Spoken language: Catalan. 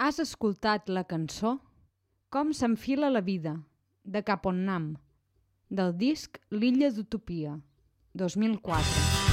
Has escoltat la cançó Com s'enfila la vida, de Caponnam, del disc L'illa d'Utopia, 2004.